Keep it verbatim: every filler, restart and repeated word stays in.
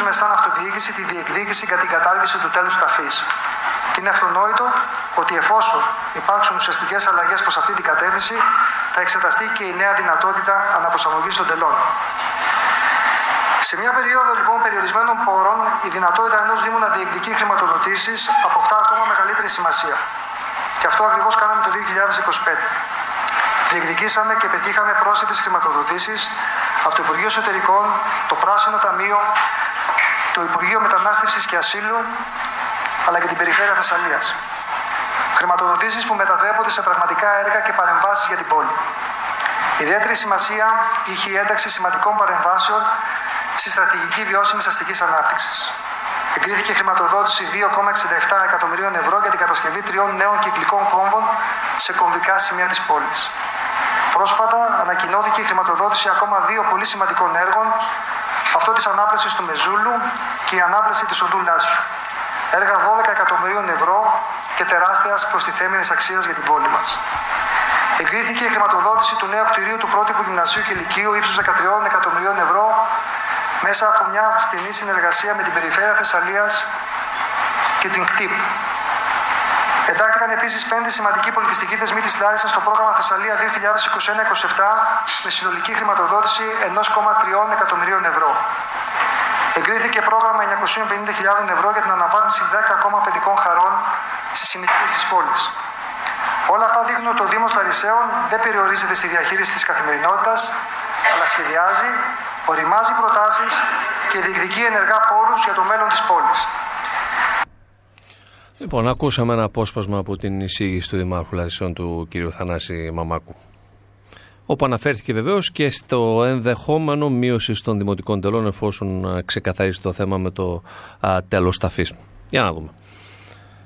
Υποστηρίζουμε σαν αυτοδιοίκηση τη διεκδίκηση για την κατάργηση του τέλους ταφής. Και είναι αυτονόητο ότι εφόσον υπάρξουν ουσιαστικές αλλαγές προς αυτή την κατεύθυνση, θα εξεταστεί και η νέα δυνατότητα αναπροσαρμογής των τελών. Σε μια περίοδο λοιπόν περιορισμένων πόρων, η δυνατότητα ενός Δήμου να διεκδικεί χρηματοδοτήσεις αποκτά ακόμα μεγαλύτερη σημασία. Και αυτό ακριβώς κάναμε το δύο χιλιάδες είκοσι πέντε. Διεκδικήσαμε και πετύχαμε πρόσθετες χρηματοδοτήσεις από το Υπουργείο Εσωτερικών, το Πράσινο Ταμείο, το Υπουργείο Μετανάστευσης και Ασύλου, αλλά και την Περιφέρεια Θεσσαλίας. Χρηματοδοτήσεις που μετατρέπονται σε πραγματικά έργα και παρεμβάσεις για την πόλη. Ιδιαίτερη σημασία είχε η ένταξη σημαντικών παρεμβάσεων στη στρατηγική βιώσιμης αστικής ανάπτυξης. Εγκρίθηκε χρηματοδότηση δύο κόμμα εξήντα επτά εκατομμυρίων ευρώ για την κατασκευή τριών νέων κυκλικών κόμβων σε κομβικά σημεία της πόλης. Πρόσφατα ανακοινώθηκε η χρηματοδότηση ακόμα δύο πολύ σημαντικών έργων, αυτό της ανάπλασης του Μεζούλου και η ανάπλαση της οδού Λάτσιου. Έργα δώδεκα εκατομμυρίων ευρώ και τεράστιας προστιθέμενης αξίας για την πόλη μας. Εγκρίθηκε η χρηματοδότηση του νέου κτηρίου του πρότυπου γυμνασίου και λυκείου ύψους δεκατρία εκατομμυρίων ευρώ μέσα από μια στενή συνεργασία με την Περιφέρεια Θεσσαλίας και την ΚΤΙΠ. Εντάχθηκαν επίσης πέντε σημαντικοί πολιτιστικοί δεσμοί της Λάρισσας στο πρόγραμμα Θεσσαλία δύο χιλιάδες είκοσι ένα είκοσι επτά με συνολική χρηματοδότηση ενός κόμμα τρία εκατομμυρίων ευρώ. Εγκρίθηκε πρόγραμμα εννιακόσιες πενήντα χιλιάδες ευρώ για την αναβάθμιση δέκα ακόμα παιδικών χαρών στις συνοικίες της πόλης. Όλα αυτά δείχνουν ότι ο Δήμος Λαρισαίων δεν περιορίζεται στη διαχείριση της καθημερινότητας, αλλά σχεδιάζει, οριμάζει προτάσεις και διεκδικεί ενεργά πόρους για το μέλλον της πόλης. Λοιπόν, ακούσαμε ένα απόσπασμα από την εισήγηση του Δημάρχου Λαρισαίων του κ. Θανάση Μαμάκου, όπου αναφέρθηκε βεβαίως και στο ενδεχόμενο μείωση των δημοτικών τελών εφόσον ξεκαθαρίσει το θέμα με το α, τέλος ταφής. Για να δούμε.